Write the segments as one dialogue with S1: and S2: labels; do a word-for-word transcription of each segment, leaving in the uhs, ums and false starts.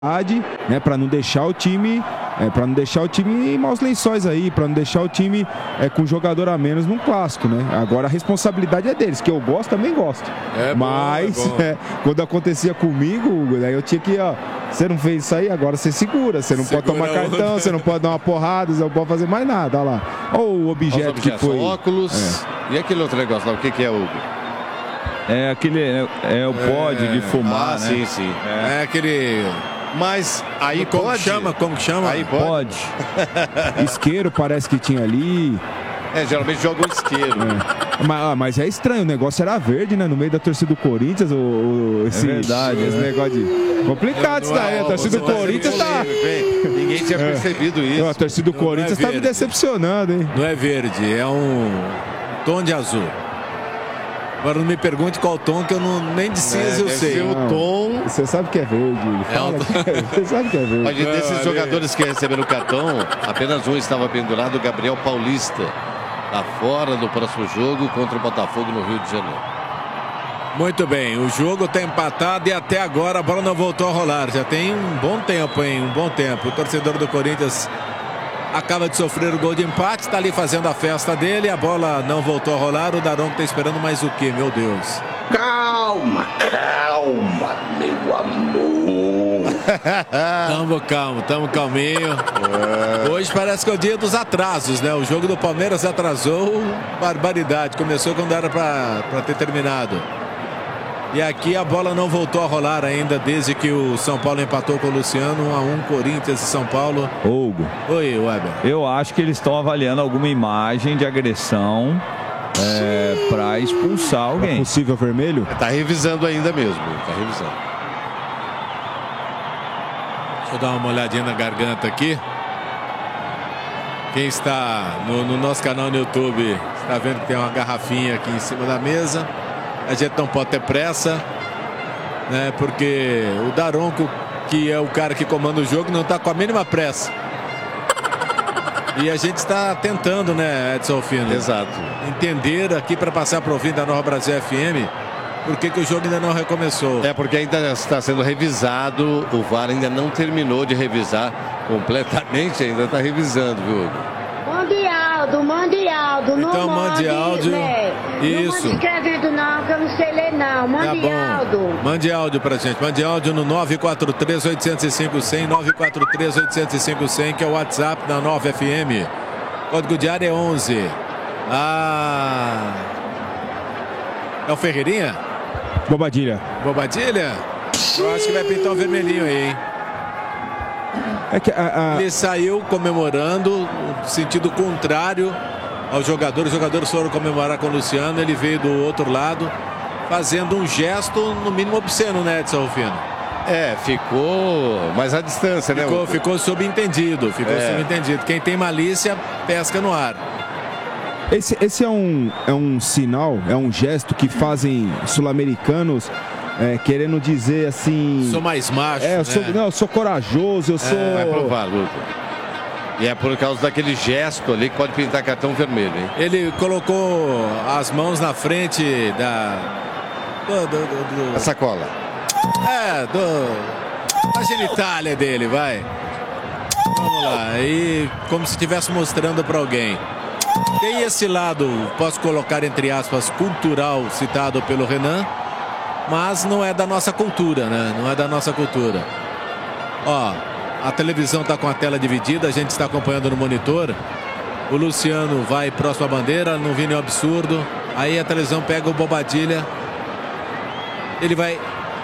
S1: né, para não deixar o time, é, para não deixar o time em maus lençóis aí, para não deixar o time é, com jogador a menos num clássico, né? Agora a responsabilidade é deles, que eu gosto, também gosto.
S2: É
S1: Mas
S2: bom, é bom.
S1: É, quando acontecia comigo, Hugo, né, eu tinha que, ó, você não fez isso aí, agora você segura, você não
S2: Segura
S1: pode tomar cartão, você não pode dar uma porrada, você não pode fazer mais nada, olha lá. Olha o objeto que foi.
S3: Óculos. É. E aquele outro negócio lá, o que, que é, Hugo?
S4: É aquele, é, é o pod
S2: É.
S4: de fumar,
S3: Ah,
S4: né?
S3: sim, sim.
S2: É, é aquele...
S3: Mas aí
S2: como
S3: pode?
S2: chama? Como chama?
S3: Aí pode.
S4: Pode.
S1: Isqueiro parece que tinha ali.
S3: É, geralmente joga o isqueiro.
S1: É. Mas, ah, mas é estranho, o negócio era verde, né? No meio da torcida do Corinthians, o, o, esse,
S4: é verdade,
S1: esse
S4: né?
S1: negócio de... Complicado isso daí, a torcida do Corinthians tá...
S3: Ninguém tinha percebido isso.
S1: A torcida do
S2: Não, não é
S1: Corinthians tá me
S2: verde.
S1: decepcionando, hein?
S2: Não é verde, é um tom de azul. Agora não me pergunte qual tom, que eu não, nem de cinza eu
S3: deve
S2: sei.
S3: ser o
S1: Não.
S3: tom.
S1: Você sabe que é verde. Fala
S2: É um-
S1: que é- Você sabe que é verde.
S3: Olha,
S2: Não,
S3: desses
S2: ali-
S3: jogadores que receberam o cartão, apenas um estava pendurado, o Gabriel Paulista. Tá fora do próximo jogo contra o Botafogo no Rio de Janeiro.
S2: Muito bem, o jogo está empatado e até agora a bola não voltou a rolar. Já tem um bom tempo, hein? Um bom tempo. O torcedor do Corinthians acaba de sofrer o gol de empate, está ali fazendo a festa dele. A bola não voltou a rolar. O Daronco está esperando mais o quê, meu Deus?
S5: Calma, calma, meu amor.
S2: Tamo calmo, tamo calminho. Hoje parece que é o dia dos atrasos, né? O jogo do Palmeiras atrasou, barbaridade. Começou quando era pra, pra ter terminado. E aqui a bola não voltou a rolar ainda desde que o São Paulo empatou com o Luciano. um a um, Corinthians e São Paulo.
S4: Hugo,
S2: Oi, Weber.
S4: eu acho que eles estão avaliando alguma imagem de agressão é, para expulsar alguém.
S1: Possível vermelho?
S3: Tá revisando ainda mesmo. Tá revisando.
S2: Deixa eu dar uma olhadinha na garganta aqui. Quem está no, no nosso canal no YouTube está vendo que tem uma garrafinha aqui em cima da mesa. A gente não pode ter pressa, né? Porque o Daronco, que é o cara que comanda o jogo, não está com a mínima pressa. E a gente está tentando, né, Edson Fino?
S3: Exato.
S2: Entender aqui para passar para o ouvinte da Nova Brasil F M por que, que o jogo ainda não recomeçou.
S3: É porque ainda está sendo revisado. O V A R ainda não terminou de revisar completamente, ainda está revisando, viu, Hugo?
S6: Mande áudio, mande áudio.
S2: Então,
S6: não
S2: mande áudio.
S6: Né?
S2: Isso.
S6: Não mande escrevendo não, que eu não sei ler não.
S2: Tá
S6: Mande
S2: bom.
S6: áudio.
S2: Mande áudio pra gente. Mande áudio no nove quatro três, oito zero cinco, cem, nove quatro três, oito zero cinco, cem, que é o WhatsApp da Nova F M. Código de área é onze. Ah. É o Ferreirinha?
S1: Bobadilha.
S2: Bobadilha? Eu acho que vai pintar um vermelhinho aí, hein?
S1: É que a, a...
S2: Ele saiu comemorando no sentido contrário ao jogador. Os jogadores foram comemorar com o Luciano. Ele veio do outro lado, fazendo um gesto no mínimo obsceno, né, Edson Rufino?
S3: É, ficou mais à distância, né?
S2: Ficou,
S3: Hugo?
S2: ficou subentendido. Ficou
S3: É.
S2: subentendido. Quem tem malícia, pesca no ar.
S1: Esse, esse é, um, é um sinal, é um gesto que fazem sul-americanos é, querendo dizer assim...
S2: Sou mais macho,
S1: É, eu sou,
S2: né?
S1: não, eu sou corajoso, eu sou...
S3: Vai provar, Luto. E é por causa daquele gesto ali que pode pintar cartão vermelho, hein?
S2: Ele colocou as mãos na frente da... Do, do, do, do-
S3: A sacola.
S2: É, do... da genitália dele, vai. Vamos lá. E como se estivesse mostrando para alguém. Tem esse lado, posso colocar entre aspas, cultural, citado pelo Renan, mas não é da nossa cultura, né? Não é da nossa cultura. Ó, a televisão está com a tela dividida, a gente está acompanhando no monitor. O Luciano vai próximo à bandeira, não vi nenhum absurdo. Aí a televisão pega o Bobadilha. Ele vai...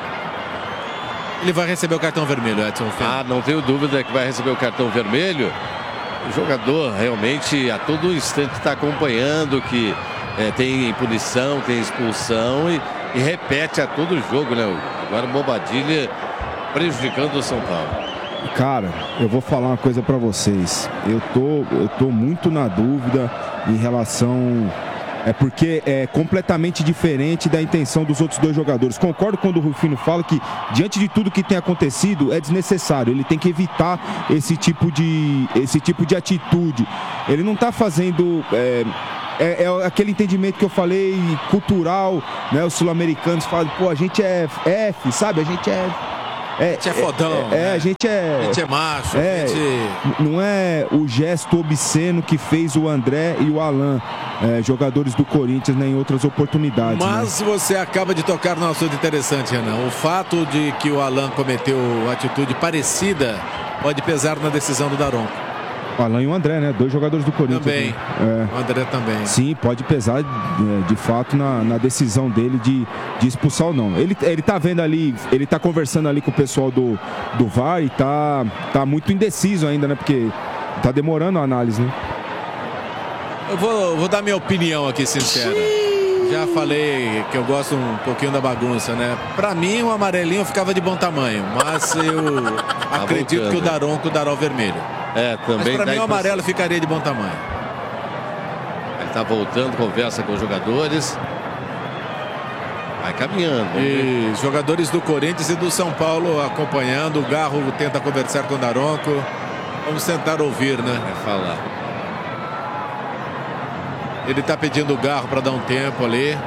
S2: Ele vai receber o cartão vermelho, Edson.
S3: Ah, não tenho dúvida que vai receber o cartão vermelho. O jogador realmente a todo instante está acompanhando que é, tem punição, tem expulsão e, e repete a todo jogo, né? Hugo? Agora o Bobadilha prejudicando o São Paulo.
S1: Cara, eu vou falar uma coisa pra vocês. Eu tô, eu tô muito na dúvida em relação... É porque é completamente diferente da intenção dos outros dois jogadores. Concordo quando o Rufino fala que, diante de tudo que tem acontecido, é desnecessário. Ele tem que evitar esse tipo de, esse tipo de atitude. Ele não tá fazendo... É, é, é aquele entendimento que eu falei, cultural, né? Os sul-americanos falam, pô, a gente é F, sabe? A gente é... É,
S2: a gente é fodão.
S1: É, é,
S2: né?
S1: a gente é.
S2: A gente é macho.
S1: É,
S2: a gente...
S1: Não é o gesto obsceno que fez o André e o Alan, é, jogadores do Corinthians, né, em outras oportunidades.
S2: Mas né? Você acaba de tocar num assunto interessante, Renan. O fato de que o Alan cometeu atitude parecida pode pesar na decisão do Daronco.
S1: O Alan e o André, né? Dois jogadores do Corinthians.
S2: Também.
S1: Né? É.
S2: O André também.
S1: Sim, pode pesar de fato na, na decisão dele de, de expulsar ou não. Ele, ele tá vendo ali, ele tá conversando ali com o pessoal do, do V A R e tá, tá muito indeciso ainda, né? Porque tá demorando a análise, né?
S2: Eu vou, vou dar minha opinião aqui, sincera. Já falei que eu gosto um pouquinho da bagunça, né? Pra mim, o amarelinho ficava de bom tamanho, mas eu tá acredito voltando. Que o Daronco dará o vermelho.
S3: É, também.
S2: Mas pra mim o amarelo ficaria de bom tamanho.
S3: Ele tá voltando, conversa com os jogadores. Vai caminhando.
S2: E os jogadores do Corinthians e do São Paulo acompanhando. O Garro tenta conversar com o Daronco. Vamos tentar ouvir, né?
S3: Vai falar.
S2: Ele tá pedindo o Garro para dar um tempo ali.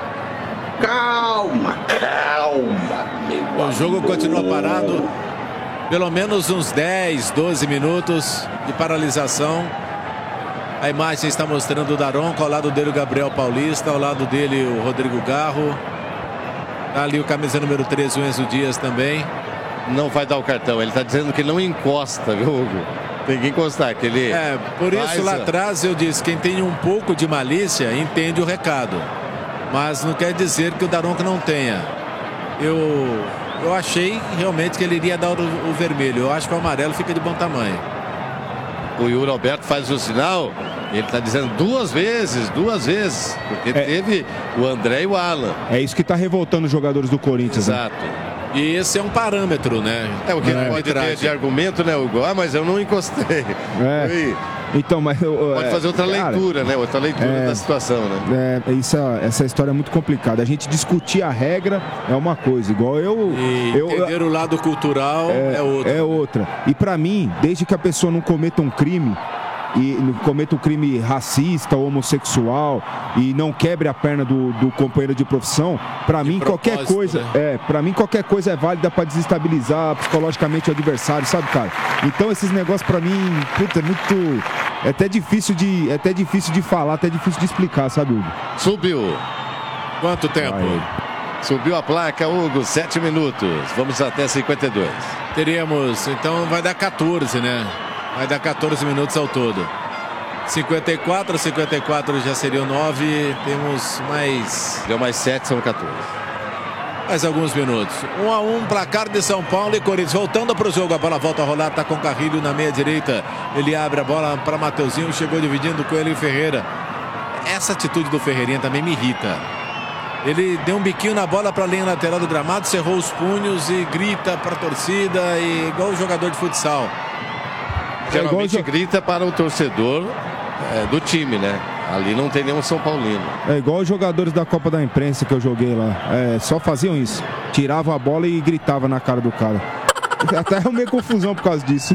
S5: Calma, calma, meu
S2: O jogo
S5: amor.
S2: continua parado. Pelo menos uns dez, doze minutos de paralisação. A imagem está mostrando o Daronco, ao lado dele o Gabriel Paulista, ao lado dele o Rodrigo Garro. Tá ali o camisa número treze, o Enzo Dias também.
S3: Não vai dar o cartão, ele está dizendo que não encosta, viu, Hugo? Tem que encostar, que ele...
S2: É, por isso
S3: faz
S2: lá
S3: a...
S2: atrás eu disse, quem tem um pouco de malícia entende o recado. Mas não quer dizer que o Daronco não tenha. Eu... Eu achei realmente que ele iria dar o, o vermelho. Eu acho que o amarelo fica de bom tamanho.
S3: O Yuri Alberto faz o sinal. Ele está dizendo duas vezes, duas vezes. Porque é. teve o André e o Alan.
S1: É isso que está revoltando os jogadores do Corinthians.
S3: Exato.
S1: Né?
S2: E esse é um parâmetro, né?
S3: É o que é. Pode ter de argumento, né, Hugo? Ah, mas eu não encostei.
S1: É.
S3: Foi...
S1: Então, mas
S3: pode fazer outra
S1: cara,
S3: leitura, né? Outra leitura
S1: é,
S3: da situação, né?
S1: É, isso, essa história é muito complicada. A gente discutir a regra é uma coisa, igual eu.
S2: E
S1: eu
S2: entender o lado cultural é, é outra.
S1: É outra. E pra mim, desde que a pessoa não cometa um crime e cometa um crime racista ou homossexual e não quebre a perna do, do companheiro de profissão, pra mim qualquer coisa, né? é, para mim qualquer coisa é válida pra desestabilizar psicologicamente o adversário, sabe, cara? Então esses negócios pra mim, puta, é muito, é até difícil de, é até difícil de falar, até difícil de explicar, sabe, Hugo?
S3: Subiu.
S2: Quanto tempo?
S3: Aí. Subiu a placa, Hugo, sete minutos. Vamos até cinquenta e dois.
S2: Teríamos, então vai dar quatorze, né? Vai dar quatorze minutos ao todo. cinquenta e quatro, cinquenta e quatro já seriam nove. Temos mais...
S3: Deu mais sete, são quatorze.
S2: Mais alguns minutos. Um a um, placar de São Paulo e Corinthians. Voltando para o jogo, a bola volta a rolar. Está com o Carrilho na meia direita. Ele abre a bola para Mateuzinho. Chegou dividindo com ele e Ferreira. Essa atitude do Ferreirinha também me irrita. Ele deu um biquinho na bola para a linha lateral do gramado, cerrou os punhos e grita para a torcida, e igual o jogador de futsal.
S3: Geralmente é grita para o torcedor é, do time, né? Ali não tem nenhum São Paulino.
S1: É igual os jogadores da Copa da Imprensa que eu joguei lá. É, só faziam isso. Tiravam a bola e gritavam na cara do cara. Até arrumei confusão por causa disso.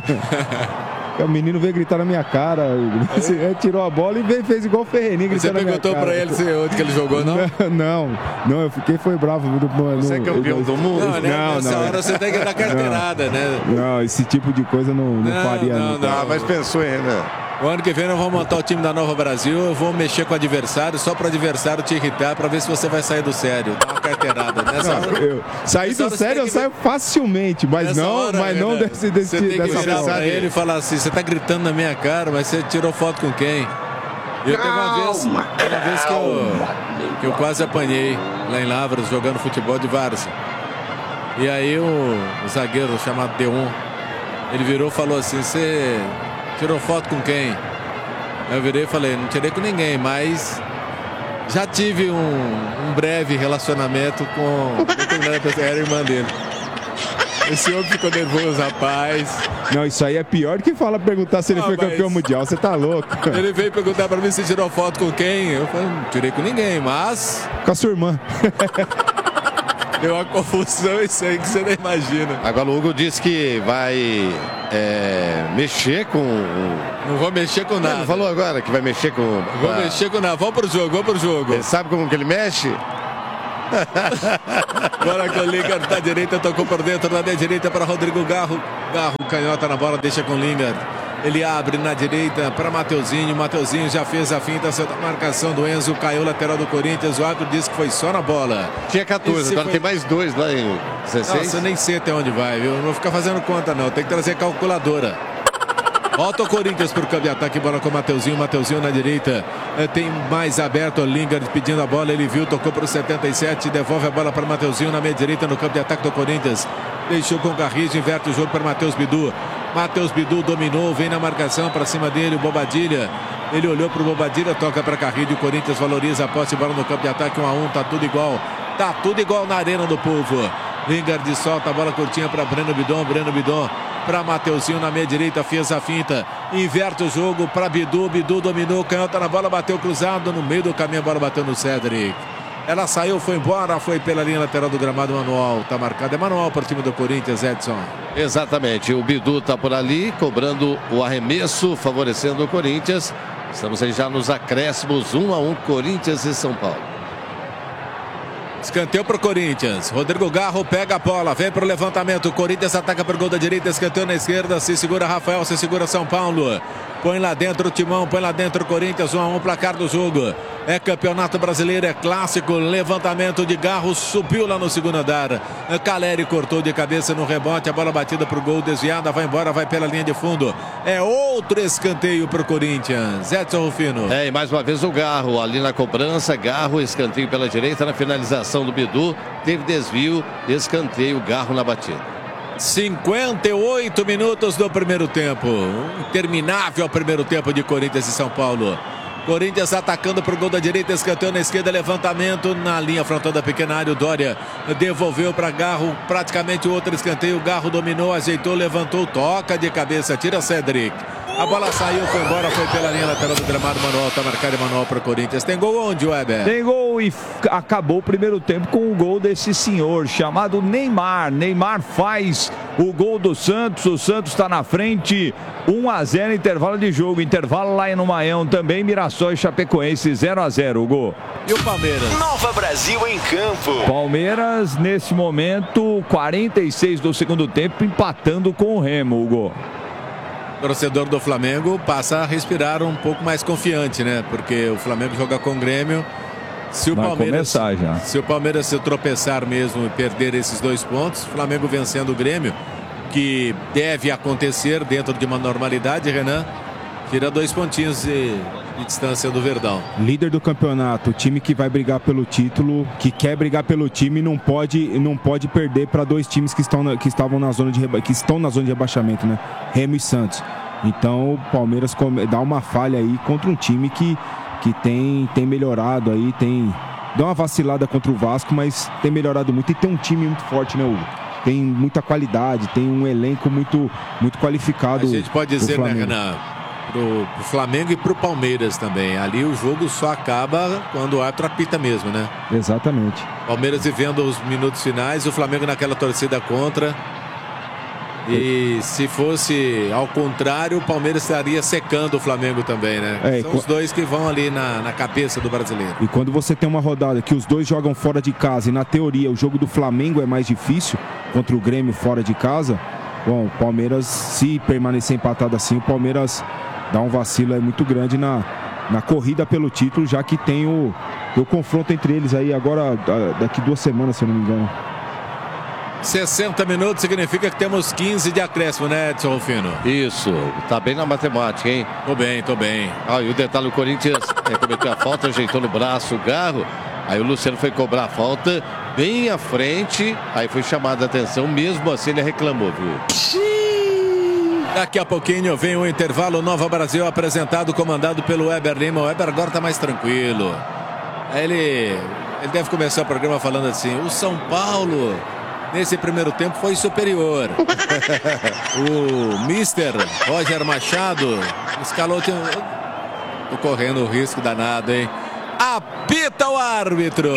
S1: O menino veio gritar na minha cara. É? Tirou a bola e veio, fez igual o Ferreirinha gritando na minha cara.
S2: Você perguntou pra ele se onde que ele jogou, não?
S1: Não, não, eu fiquei foi bravo. No,
S3: você
S1: no,
S3: é campeão
S1: eu,
S3: do mundo?
S2: Não, né?
S1: Não,
S2: Nessa
S1: não.
S2: hora você tem que dar carteirada,
S1: não,
S2: né?
S1: Não, esse tipo de coisa não, não, não faria.
S2: Não, não.
S3: Ah, mas pensou, hein, Renan?
S2: O ano que vem eu vou montar o time da Nova Brasil, eu vou mexer com o adversário, só para o adversário te irritar, para ver se você vai sair do sério. Dá uma carteirada. Nessa
S1: não,
S2: hora,
S1: eu, sair do sério eu que... saio facilmente, mas não,
S2: hora,
S1: mas não
S2: né?
S1: desse, desse,
S2: você tem
S1: dessa
S2: que virar
S1: forma.
S2: pra ele e falar assim, você tá gritando na minha cara, mas você tirou foto com quem? Eu teve uma vez, uma vez que, eu, que eu quase apanhei lá em Lavras, jogando futebol de várzea. E aí o, o zagueiro chamado Deon, ele virou e falou assim, você tirou foto com quem? Eu virei e falei, não tirei com ninguém, mas já tive um, um breve relacionamento com determinada pessoa, era a irmã dele. Esse homem ficou nervoso, rapaz.
S1: Não, isso aí é pior do que fala perguntar se ele ah, foi mas... campeão mundial, você tá louco.
S2: Ele veio perguntar pra mim se tirou foto com quem. Eu falei, não tirei com ninguém, mas...
S1: Com a sua irmã.
S2: Deu uma confusão isso aí que você nem imagina.
S3: Agora o Hugo disse que vai é, mexer com...
S2: Não vou mexer com nada.
S3: Ele falou agora que vai mexer com...
S2: Vou a... mexer com nada. Vamos pro jogo, vamos pro jogo.
S3: Ele sabe como que ele mexe?
S2: Agora com o Lingard da direita, tocou por dentro, na direita para Rodrigo Garro. Garro, canhota na bola, deixa com o Lingard. Ele abre na direita para Mateuzinho. Mateuzinho já fez a finta, a marcação do Enzo. Caiu lateral do Corinthians. O árbitro disse que foi só na bola.
S3: Tinha quatorze,
S2: Esse
S3: agora
S2: foi...
S3: tem mais dois lá em dezesseis.
S2: Nossa, eu nem sei até onde vai, viu? Não vou ficar fazendo conta, não. Tem que trazer calculadora. Volta o Corinthians para o campo de ataque. Bola com o Mateuzinho. Mateuzinho na direita. Tem mais aberto o Lingard pedindo a bola. Ele viu, tocou para o setenta e sete. Devolve a bola para o Mateuzinho na meia direita no campo de ataque do Corinthians. Deixou com o Garrido. Inverte o jogo para Matheus Bidu. Matheus Bidu dominou. Vem na marcação para cima dele. O Bobadilha. Ele olhou para o Bobadilha. Toca para Carrilho. O Corinthians valoriza a posse de bola no campo de ataque. um a um. Tá tudo igual. Tá tudo igual na Arena do Povo. Lingard solta a bola curtinha para Breno Bidon. Breno Bidon para Mateuzinho na meia direita, fez a finta, inverte o jogo para Bidu, Bidu dominou, canhota na bola, bateu cruzado, no meio do caminho a bola bateu no Cedric. Ela saiu, foi embora, foi pela linha lateral do gramado, manual, tá marcado, é manual para o time do Corinthians, Edson.
S3: Exatamente, o Bidu tá por ali, cobrando o arremesso, favorecendo o Corinthians. Estamos aí já nos acréscimos, um a um, Corinthians e São Paulo.
S2: Escanteio para o Corinthians. Rodrigo Garro pega a bola, vem para o levantamento. O Corinthians ataca para o gol da direita, escanteio na esquerda. Se segura Rafael, se segura São Paulo. Põe lá dentro o Timão, põe lá dentro o Corinthians. um a um, placar do jogo. É campeonato brasileiro, é clássico. Levantamento de Garro, subiu lá no segundo andar. Caleri cortou de cabeça no rebote. A bola batida para o gol, desviada, vai embora, vai pela linha de fundo. É outro escanteio para o Corinthians. Edson Rufino.
S3: É, e mais uma vez o Garro ali na cobrança. Garro, escanteio pela direita, na finalização do Bidu. Teve desvio, escanteio, Garro na batida.
S2: cinquenta e oito minutos do primeiro tempo. Interminável primeiro tempo de Corinthians e São Paulo. Corinthians atacando para o gol da direita, escanteio na esquerda, levantamento na linha frontal da pequena área. O Dória devolveu para Garro, praticamente o outro escanteio. Garro dominou, ajeitou, levantou, toca de cabeça, tira Cedric. A bola saiu, foi embora, foi pela linha lateral do gramado. Manual, tá marcado Manual para Corinthians. Tem gol onde, Weber?
S4: Tem gol e acabou o primeiro tempo com o gol desse senhor chamado Neymar. Neymar faz o gol do Santos. O Santos está na frente, um a zero, intervalo de jogo. Intervalo lá no Maião também. Mirassol e Chapecoense, zero a zero o gol.
S2: E o Palmeiras?
S7: Nova Brasil em campo.
S4: Palmeiras, nesse momento, quarenta e seis do segundo tempo, empatando com o Remo, o gol.
S2: O torcedor do Flamengo passa a respirar um pouco mais confiante, né? Porque o Flamengo joga com o Grêmio. Se o
S4: Vai
S2: Palmeiras,
S4: começar já.
S2: Se o Palmeiras se tropeçar mesmo e perder esses dois pontos, o Flamengo vencendo o Grêmio, que deve acontecer dentro de uma normalidade, Renan, tira dois pontinhos de, de distância do Verdão.
S1: Líder do campeonato, o time que vai brigar pelo título, que quer brigar pelo time, não pode, não pode perder para dois times que estão na, que estavam na zona de reba, que estão na zona de rebaixamento, né? Remo e Santos. Então o Palmeiras come, dá uma falha aí contra um time que, que tem, tem melhorado aí, tem deu uma vacilada contra o Vasco, mas tem melhorado muito e tem um time muito forte, né, Hugo? Tem muita qualidade, tem um elenco muito, muito qualificado.
S2: A gente pode dizer, né, Renan, pro, pro Flamengo e pro Palmeiras também. Ali o jogo só acaba quando o árbitro apita mesmo, né?
S1: Exatamente.
S2: Palmeiras vivendo os minutos finais, o Flamengo naquela torcida contra. E se fosse ao contrário, o Palmeiras estaria secando o Flamengo também, né?
S1: É,
S2: São os dois que vão ali na, na cabeça do brasileiro.
S1: E quando você tem uma rodada que os dois jogam fora de casa e na teoria o jogo do Flamengo é mais difícil contra o Grêmio fora de casa, bom, o Palmeiras, se permanecer empatado assim, o Palmeiras dá um vacilo aí muito grande na, na corrida pelo título, já que tem o, o confronto entre eles aí agora, daqui duas semanas, se eu não me engano.
S2: sessenta minutos significa que temos quinze de acréscimo, né, Edson Rufino?
S3: Isso, tá bem na matemática, hein?
S2: Tô bem, tô bem.
S3: Ah, e o detalhe, o Corinthians é, cometeu a falta, ajeitou no braço o Garro. Aí o Luciano foi cobrar a falta bem à frente. Aí foi chamada a atenção, mesmo assim ele reclamou, viu?
S2: Daqui a pouquinho vem o intervalo. Nova Brasil apresentado, comandado pelo Weber Lima. O Weber agora tá mais tranquilo. Aí ele, ele deve começar o programa falando assim: o São Paulo nesse primeiro tempo foi superior. O mister Roger Machado escalou. Tô correndo o risco danado, hein? Apita o árbitro.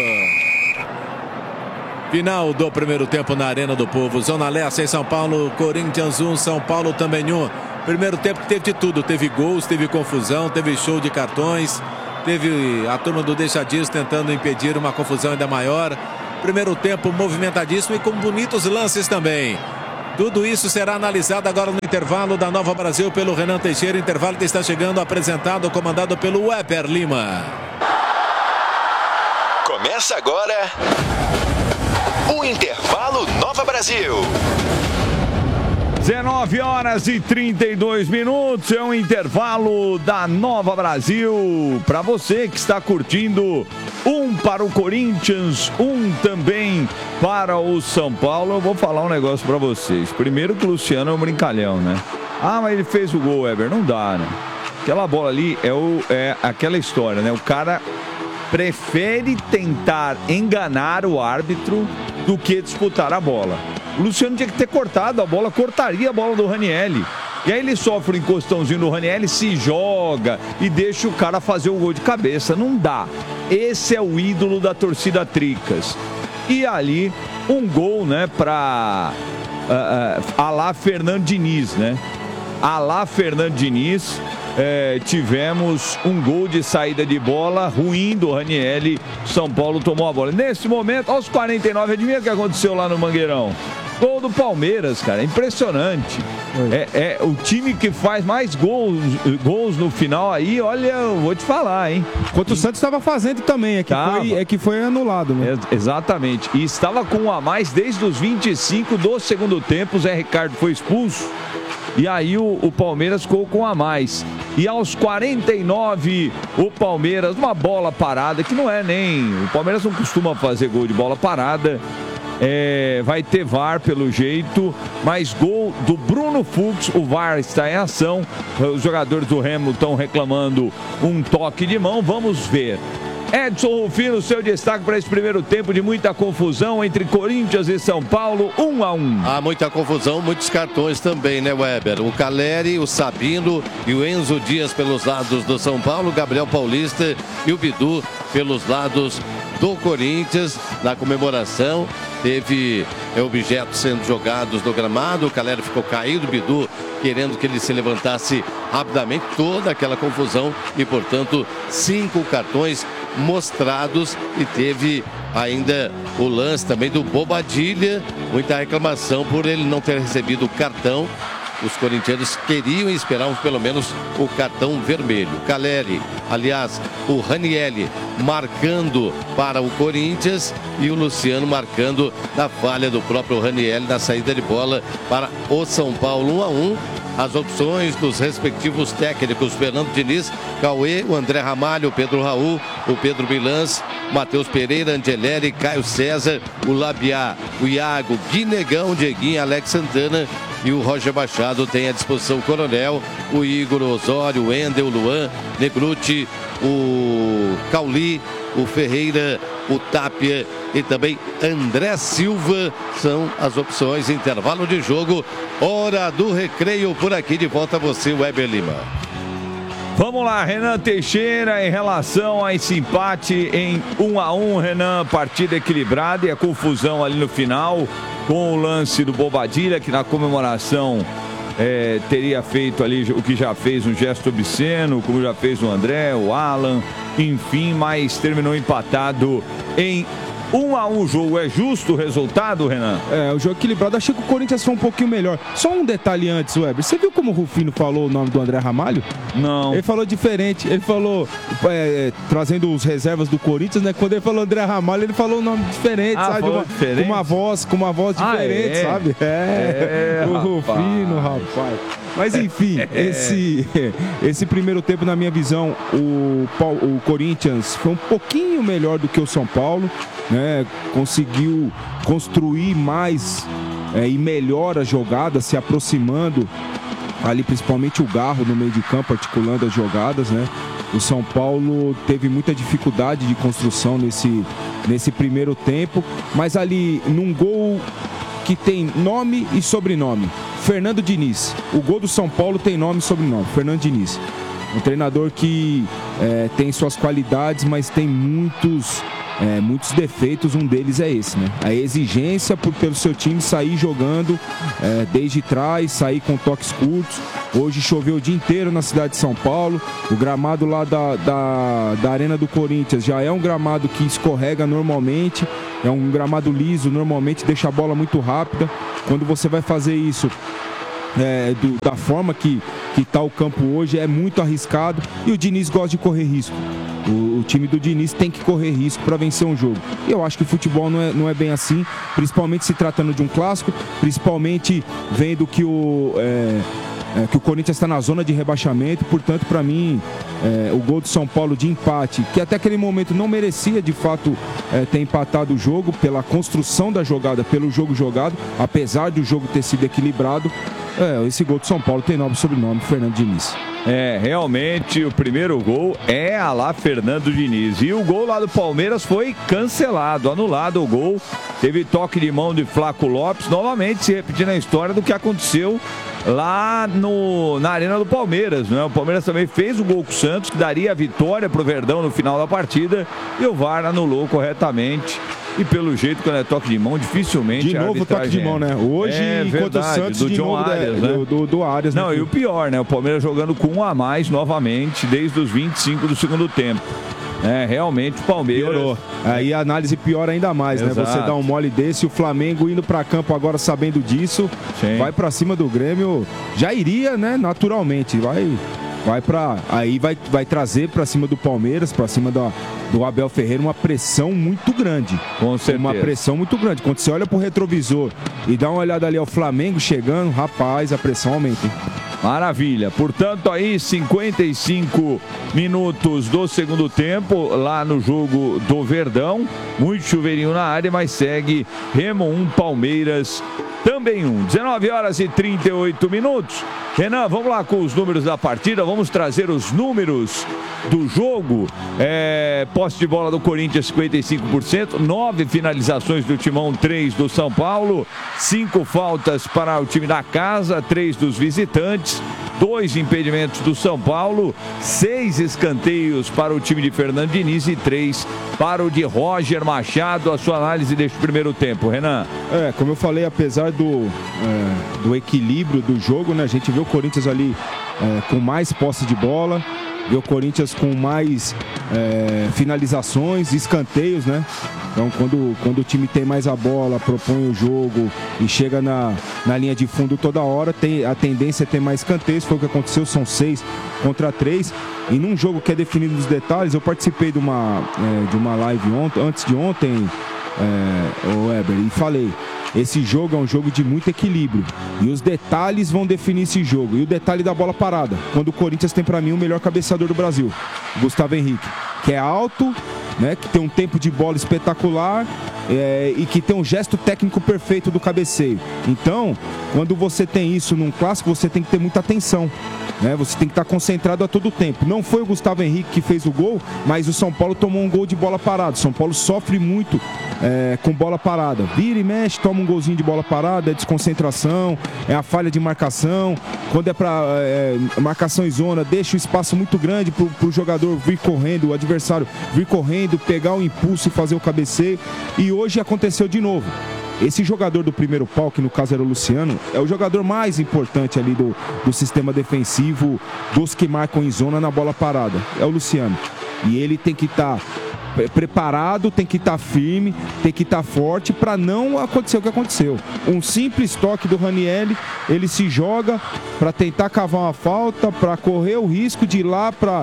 S2: Final do primeiro tempo na Arena do Povo. Zona Leste em São Paulo, Corinthians um, São Paulo também um. Primeiro tempo teve de tudo. Teve gols, teve confusão, teve show de cartões. Teve a turma do Deixa Disso tentando impedir uma confusão ainda maior. Primeiro tempo movimentadíssimo e com bonitos lances também. Tudo isso será analisado agora no intervalo da Nova Brasil pelo Renan Teixeira. Intervalo que está chegando, apresentado, comandado pelo Weber Lima.
S7: Começa agora o Intervalo Nova Brasil.
S4: dezenove horas e trinta e dois minutos, é um intervalo da Nova Brasil. Para você que está curtindo, um para o Corinthians, um também para o São Paulo. Eu vou falar um negócio para vocês. Primeiro que o Luciano é um brincalhão, né? Ah, mas ele fez o gol, Weber. Não dá, né? Aquela bola ali é, o, é aquela história, né? O cara prefere tentar enganar o árbitro do que disputar a bola. O Luciano tinha que ter cortado a bola, cortaria a bola do Ranielli. E aí ele sofre um encostãozinho do Ranielli, se joga e deixa o cara fazer o gol de cabeça. Não dá. Esse é o ídolo da torcida Tricas. E ali, um gol, né, pra uh, uh, alá Fernando Diniz, né? Alá Fernando Diniz. É, tivemos um gol de saída de bola ruim do Ranielli. São Paulo tomou a bola. Nesse momento, aos quarenta e nove, adivinha o que aconteceu lá no Mangueirão? Gol do Palmeiras, cara, impressionante. É, é o time que faz mais gols, gols no final aí, olha, eu vou te falar, hein?
S1: Enquanto o Santos estava fazendo também, é que, foi, é que foi anulado, né?
S4: É, exatamente. E estava com um a mais desde os vinte e cinco do segundo tempo. O Zé Ricardo foi expulso. E aí o, o Palmeiras ficou com a mais. E aos quarenta e nove, o Palmeiras, uma bola parada, que não é nem... O Palmeiras não costuma fazer gol de bola parada. É, vai ter V A R pelo jeito, mas gol do Bruno Fux, o V A R está em ação. Os jogadores do Remo estão reclamando um toque de mão, vamos ver. Edson Rufino, seu destaque para esse primeiro tempo de muita confusão entre Corinthians e São Paulo, um a um.
S3: Há muita confusão, muitos cartões também, né, Weber? O Caleri, o Sabino e o Enzo Dias pelos lados do São Paulo, o Gabriel Paulista e o Bidu pelos lados do Corinthians. Na comemoração, teve objetos sendo jogados no gramado, o Caleri ficou caído, o Bidu querendo que ele se levantasse rapidamente, toda aquela confusão e, portanto, cinco cartões mostrados. E teve ainda o lance também do Bobadilha, muita reclamação por ele não ter recebido o cartão. Os corintianos queriam e esperavam pelo menos o cartão vermelho. Caleri, aliás, o Ranielli marcando para o Corinthians e o Luciano marcando na falha do próprio Ranielli na saída de bola para o São Paulo. Um a um. As opções dos respectivos técnicos: Fernando Diniz, Cauê, o André Ramalho, o Pedro Raul, o Pedro Milans, Matheus Pereira, Angeleri, Caio César, o Labiá, o Iago, Guinegão, Dieguinho, Alex Santana e o Roger Machado. Tem à disposição o Coronel, o Igor Osório, o Wendel, o Luan, Negruti, o Cauli, o Ferreira, o Tapia e também André Silva. São as opções. Intervalo de jogo, hora do recreio. Por aqui de volta você, Weber Lima.
S4: Vamos lá, Renan Teixeira, em relação a esse empate em um a um, Renan, partida equilibrada e a confusão ali no final, com o lance do Bobadilha, que na comemoração é, teria feito ali o que já fez, um gesto obsceno, como já fez o André, o Alan, enfim, mas terminou empatado em um a um o jogo. É justo o resultado, Renan?
S1: É, o jogo equilibrado. Achei que o Corinthians foi um pouquinho melhor. Só um detalhe antes, Weber. Você viu como o Rufino falou o nome do André Ramalho?
S4: Não.
S1: Ele falou diferente. Ele falou, é, trazendo os reservas do Corinthians, né? Quando ele falou André Ramalho, ele falou um nome diferente,
S4: ah,
S1: sabe? Uma,
S4: diferente?
S1: Com uma voz, com uma voz diferente,
S4: ah, é?
S1: sabe? É,
S4: é
S1: o
S4: rapaz.
S1: Rufino, rapaz. Mas enfim, esse, esse primeiro tempo, na minha visão, o, o Corinthians foi um pouquinho melhor do que o São Paulo, né? Conseguiu construir mais é, e melhor a jogada, se aproximando ali, principalmente o Garro no meio de campo, articulando as jogadas, né? O São Paulo teve muita dificuldade de construção nesse, nesse primeiro tempo, mas ali num gol que tem nome e sobrenome, Fernando Diniz. O gol do São Paulo tem nome e sobrenome, Fernando Diniz. Um treinador que é, tem suas qualidades, mas tem muitos, é, muitos defeitos. Um deles é esse, né? A exigência por, pelo seu time sair jogando é, desde trás, sair com toques curtos. Hoje choveu o dia inteiro na cidade de São Paulo. O gramado lá da, da, da Arena do Corinthians já é um gramado que escorrega normalmente. é um gramado liso, normalmente deixa a bola muito rápida. Quando você vai fazer isso é, do, da forma que está o campo hoje, é muito arriscado e o Diniz gosta de correr risco. O, o time do Diniz tem que correr risco para vencer um jogo. E eu acho que o futebol não é, não é bem assim, principalmente se tratando de um clássico, principalmente vendo que o... É, É, que o Corinthians está na zona de rebaixamento, portanto, para mim, é, o gol do São Paulo de empate, que até aquele momento não merecia de fato é, ter empatado o jogo pela construção da jogada, pelo jogo jogado, apesar do jogo ter sido equilibrado, é, esse gol do São Paulo tem nome e sobrenome, Fernando Diniz.
S4: É, realmente o primeiro gol é a lá Fernando Diniz. E o gol lá do Palmeiras foi cancelado, anulado o gol. Teve toque de mão de Flaco Lopes, novamente se repetindo a história do que aconteceu lá no, na Arena do Palmeiras, né? O Palmeiras também fez o gol com o Santos, que daria a vitória pro Verdão no final da partida, e o V A R anulou corretamente. E pelo jeito, quando é toque de mão, dificilmente
S1: de novo toque de mão, né? Hoje,
S4: é
S1: enquanto
S4: verdade,
S1: o Santos,
S4: do
S1: de
S4: John
S1: novo,
S4: Arias,
S1: é,
S4: né?
S1: do, do, do Arias.
S4: Não,
S1: né?
S4: e o pior, né? O Palmeiras jogando com um a mais novamente, desde os vinte e cinco do segundo tempo. É, realmente o Palmeiras...
S1: Piorou. Aí a análise piora ainda mais,
S4: Exato.
S1: né? Você dá um mole desse, o Flamengo indo pra campo agora sabendo disso,
S4: Sim.
S1: vai pra cima do Grêmio, já iria, né? Naturalmente, vai... Vai para aí vai, vai trazer para cima do Palmeiras, para cima do, do Abel Ferreira, uma pressão muito grande.
S4: Com certeza.
S1: Uma pressão muito grande. Quando você olha pro retrovisor e dá uma olhada ali ao Flamengo chegando, rapaz, a pressão aumenta, hein?
S4: Maravilha. Portanto, aí cinquenta e cinco minutos do segundo tempo, lá no jogo do Verdão. Muito chuveirinho na área, mas segue Remo um, Palmeiras também um. dezenove horas e trinta e oito minutos. Renan, vamos lá com os números da partida, vamos trazer os números do jogo. É, posse de bola do Corinthians, cinquenta e cinco por cento, nove finalizações do Timão, três do São Paulo, cinco faltas para o time da casa, três dos visitantes, dois impedimentos do São Paulo, seis escanteios para o time de Fernando Diniz e três para o de Roger Machado. A sua análise deste primeiro tempo, Renan.
S1: É, como eu falei, apesar do, é, do equilíbrio do jogo, né, a gente vê o Corinthians ali é, com mais posse de bola, vê o Corinthians com mais é, finalizações, escanteios, né? Então, quando, quando o time tem mais a bola, propõe o jogo e chega na, na linha de fundo toda hora, tem, a tendência é ter mais escanteios. Foi o que aconteceu, são seis contra três. E num jogo que é definido nos detalhes, eu participei de uma, é, de uma live ontem, antes de ontem, é, o Weber, e falei, esse jogo é um jogo de muito equilíbrio e os detalhes vão definir esse jogo. E o detalhe da bola parada, quando o Corinthians tem para mim o melhor cabeceador do Brasil, Gustavo Henrique, que é alto, né, que tem um tempo de bola espetacular, é, e que tem um gesto técnico perfeito do cabeceio. Então, quando você tem isso num clássico, você tem que ter muita atenção, né? Você tem que estar concentrado a todo tempo. Não foi o Gustavo Henrique que fez o gol, mas o São Paulo tomou um gol de bola parada. O São Paulo sofre muito é, com bola parada. Vira e mexe, toma um golzinho de bola parada, é desconcentração, é a falha de marcação. Quando é para é, marcação em zona, deixa o espaço muito grande para o jogador vir correndo, o adversário vir correndo, pegar o impulso e fazer o cabeceio. E hoje aconteceu de novo. Esse jogador do primeiro pau, que no caso era o Luciano, é o jogador mais importante ali do, do sistema defensivo, dos que marcam em zona na bola parada. É o Luciano. E ele tem que estar tá preparado, tem que estar tá firme, tem que estar tá forte para não acontecer o que aconteceu. Um simples toque do Ranieri, ele se joga para tentar cavar uma falta, para correr o risco de ir lá para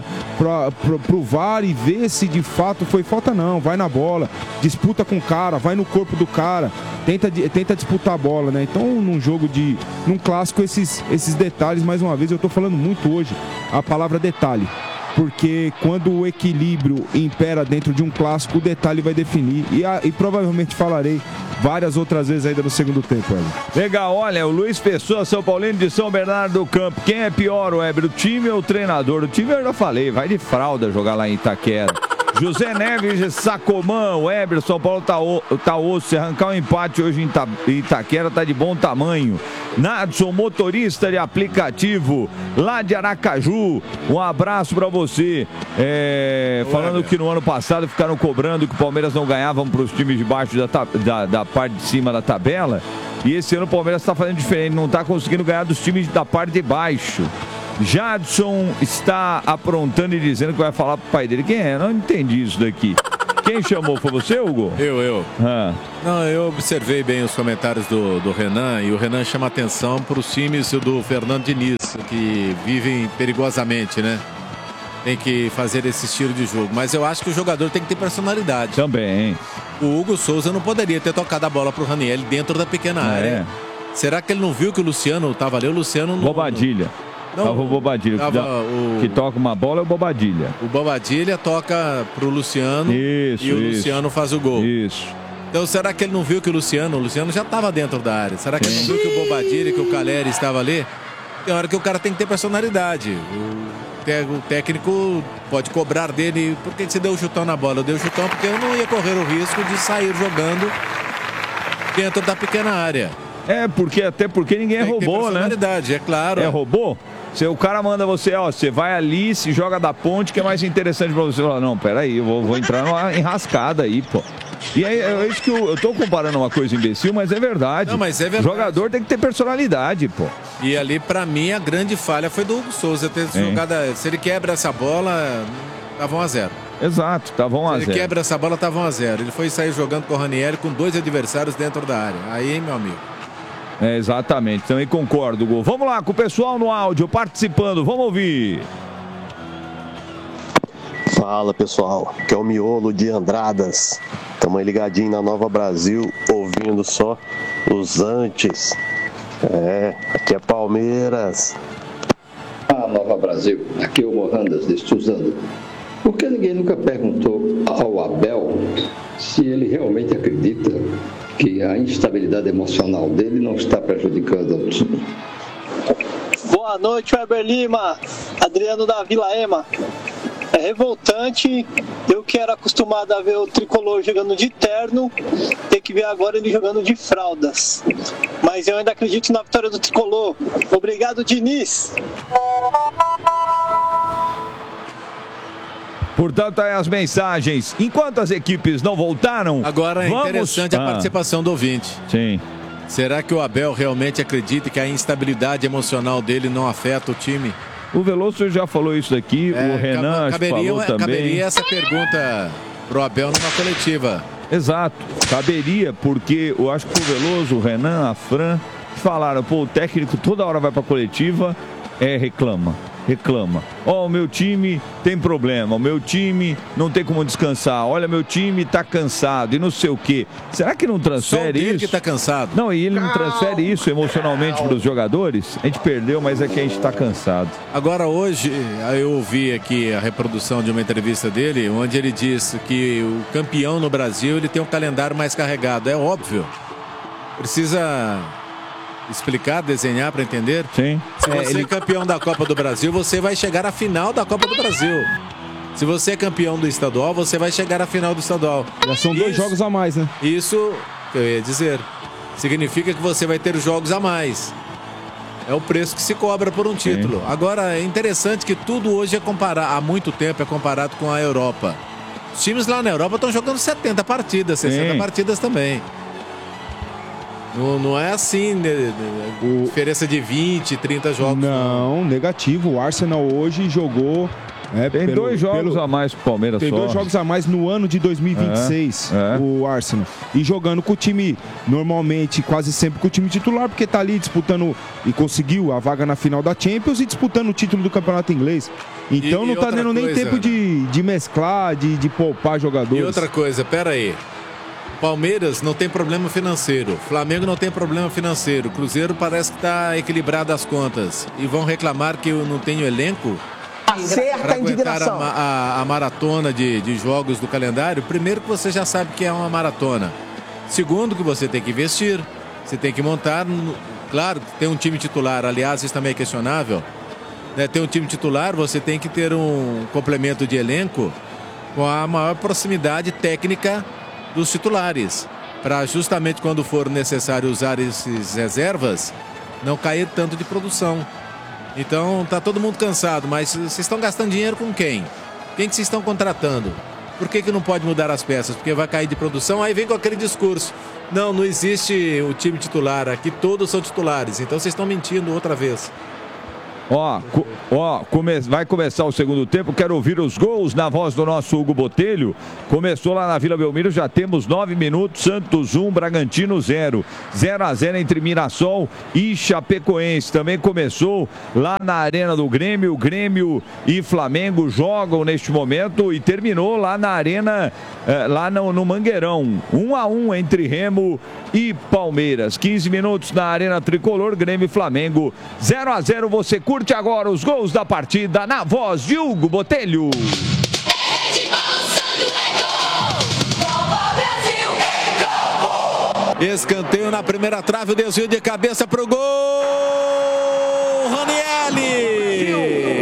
S1: o V A R e ver se de fato foi falta. Não, vai na bola, disputa com o cara, vai no corpo do cara, tenta, tenta disputar a bola, né? Então, num jogo de... num clássico, esses, esses detalhes, mais uma vez, eu tô falando muito hoje a palavra detalhe. Porque quando o equilíbrio impera dentro de um clássico, o detalhe vai definir. E, a, e provavelmente falarei várias outras vezes ainda no segundo tempo, Weber.
S4: Legal, olha, o Luiz Pessoa, São Paulino de São Bernardo do Campo. Quem é pior, Weber, o time ou o treinador? O time eu já falei, vai de fralda jogar lá em Itaquera. José Neves de Sacomã, Weber, São Paulo tá, o, tá osso, se arrancar um empate hoje em Ita, Itaquera tá de bom tamanho. Nadson, motorista de aplicativo lá de Aracaju, um abraço pra você. É, falando que no ano passado ficaram cobrando que o Palmeiras não ganhavam pros times de baixo da, da, da parte de cima da tabela, e esse ano o Palmeiras tá fazendo diferente, não tá conseguindo ganhar dos times da parte de baixo. Jadson está aprontando e dizendo que vai falar pro pai dele. Quem é? Não entendi isso daqui. Quem chamou? Foi você, Hugo?
S2: Eu, eu.
S4: Ah.
S2: Não, eu observei bem os comentários do, do Renan, e o Renan chama atenção para os times do Fernando Diniz, que vivem perigosamente, né? Tem que fazer esse estilo de jogo. Mas eu acho que o jogador tem que ter personalidade.
S4: Também.
S2: O Hugo Souza não poderia ter tocado a bola para o Ranieri dentro da pequena
S4: É.
S2: área. Será que ele não viu que o Luciano estava ali? O Luciano não...
S4: Bobadilha.
S2: Não,
S4: Tava o Bobadilha.
S2: tava
S4: que, dá-
S2: o-
S4: que toca uma bola é o Bobadilha.
S2: O Bobadilha toca pro Luciano
S4: Isso,
S2: e o
S4: isso.
S2: Luciano faz o gol.
S4: Isso.
S2: Então será que ele não viu que o Luciano, o Luciano já estava dentro da área? Será que ele não viu que o Bobadilha, que o Caleri estava ali? Tem hora que o cara tem que ter personalidade. O, te- o técnico pode cobrar dele, por que que você deu o chutão na bola? Eu dei o chutão porque eu não ia correr o risco de sair jogando dentro da pequena área.
S4: É, porque até porque ninguém é
S2: Tem que ter
S4: robô, né?
S2: personalidade, é claro.
S4: É robô? Se o cara manda você, ó, você vai ali, se joga da ponte, que é mais interessante pra você. Falar, não, peraí, eu vou, vou entrar numa enrascada aí, pô. E aí, é isso que eu, eu tô comparando uma coisa imbecil, mas é verdade.
S2: Não, mas é verdade.
S4: O jogador tem que ter personalidade, pô.
S2: E ali, pra mim, a grande falha foi do Hugo Souza ter
S4: Sim.
S2: jogado. Se ele quebra essa bola, tava um a zero.
S4: Exato, tava um a
S2: Se ele
S4: zero.
S2: quebra essa bola, tava um a zero. Ele foi sair jogando com o Ranieri com dois adversários dentro da área. Aí, meu amigo.
S4: É, exatamente, também concordo, Gol. Vamos lá, com o pessoal no áudio participando, vamos ouvir.
S8: Fala pessoal, que é o Miolo de Andradas. Tamo aí ligadinho na Nova Brasil, ouvindo só os antes. É, aqui é Palmeiras.
S9: Ah, Nova Brasil, aqui é o Morandas de Suzano. Por que ninguém nunca perguntou ao Abel se ele realmente acredita que a instabilidade emocional dele não está prejudicando o time?
S10: Boa noite, Weber Lima, Adriano da Vila Ema. É revoltante, eu que era acostumado a ver o Tricolor jogando de terno, ter que ver agora ele jogando de fraldas. Mas eu ainda acredito na vitória do Tricolor. Obrigado, Diniz.
S4: Portanto, aí as mensagens. Enquanto as equipes não voltaram,
S2: Agora é
S4: vamos...
S2: interessante a
S4: Ah,
S2: participação do ouvinte.
S4: Sim.
S2: Será que o Abel realmente acredita que a instabilidade emocional dele não afeta o time?
S4: O Veloso já falou isso aqui,
S2: É,
S4: o Renan
S2: cab-
S4: acho que
S2: caberia,
S4: falou também.
S2: caberia essa pergunta pro Abel numa coletiva.
S4: Exato, caberia, porque eu acho que o Veloso, o Renan, a Fran, falaram, pô, o técnico toda hora vai pra coletiva, é, reclama, reclama. Ó, o meu time tem problema, o meu time não tem como descansar, olha, meu time tá cansado e não sei o quê. Será que não
S2: Só o
S4: transfere
S2: dele
S4: isso?
S2: que tá cansado.
S4: Não, e ele não transfere isso emocionalmente para os jogadores? A gente perdeu, mas é que a gente tá cansado.
S2: Agora hoje eu ouvi aqui a reprodução de uma entrevista dele, onde ele disse que o campeão no Brasil ele tem um calendário mais carregado. É óbvio. Precisa explicar, desenhar para entender?
S4: Sim.
S2: Se
S1: É,
S2: você
S1: ele-
S2: é campeão da Copa do Brasil, você vai chegar à final da Copa do Brasil. Se você é campeão do estadual, você vai chegar à final do estadual.
S1: Já são dois
S2: Isso-
S1: jogos a mais, né?
S2: Isso que eu ia dizer. Significa que você vai ter jogos a mais. É o preço que se cobra por um título. Agora, é interessante que tudo hoje é comparado, há muito tempo é comparado com a Europa. Os times lá na Europa estão jogando setenta partidas, sessenta
S4: Sim.
S2: partidas também. Não, não é assim, né, né, diferença de vinte, trinta jogos.
S1: Não, negativo. O Arsenal hoje jogou. É,
S4: Tem
S1: pelo-
S4: dois jogos
S1: pelo-
S4: a mais pro Palmeiras
S1: Tem
S4: só.
S1: dois jogos a mais no ano de dois mil e vinte e seis,
S4: É, é.
S1: o Arsenal. E jogando com o time, normalmente, quase sempre com o time titular, porque tá ali disputando e conseguiu a vaga na final da Champions e disputando o título do campeonato inglês. Então
S2: E-
S1: não
S2: e
S1: tá
S2: outra
S1: dando nem
S2: coisa,
S1: tempo de, de mesclar, de, de poupar jogadores.
S2: E outra coisa, pera aí. Palmeiras não tem problema financeiro. Flamengo não tem problema financeiro. Cruzeiro parece que está equilibrado as contas. E vão reclamar que eu não tenho elenco? Para aguentar a, ma- a- a maratona de, de jogos do calendário. Primeiro que você já sabe que é uma maratona. Segundo que você tem que investir. Você tem que montar. no- Claro, tem um time titular. Aliás, isso também é questionável. Né? Tem um time titular, você tem que ter um complemento de elenco com a maior proximidade técnica dos titulares, para justamente quando for necessário usar esses reservas, não cair tanto de produção. Então tá todo mundo cansado, mas vocês estão gastando dinheiro com quem? Quem que vocês estão contratando? Por que que não pode mudar as peças? Porque vai cair de produção, aí vem com aquele discurso. Não, não existe o time titular, aqui todos são titulares, então vocês estão mentindo outra vez.
S4: Ó, co ó come vai começar o segundo tempo. Quero ouvir os gols na voz do nosso Hugo Botelho. Começou lá na Vila Belmiro, já temos nove minutos. Santos um, Bragantino zero. zero a zero entre Mirassol e Chapecoense. Também começou lá na Arena do Grêmio. Grêmio e Flamengo jogam neste momento e terminou lá na Arena, eh, lá no, no Mangueirão. um a um entre Remo e Palmeiras. quinze minutos na Arena Tricolor, Grêmio e Flamengo. zero a zero. Você curte agora os gols da partida na voz de Hugo Botelho.
S2: Escanteio na primeira trave, o desvio de cabeça pro gol. Ranieri!